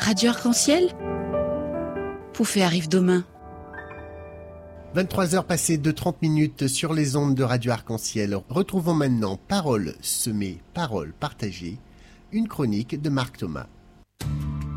Radio Arc-en-Ciel, Poufet arrive demain. 23h passées de 30 minutes sur les ondes de Radio Arc-en-Ciel. Retrouvons maintenant Paroles semées, paroles partagées, une chronique de Marc Thomas.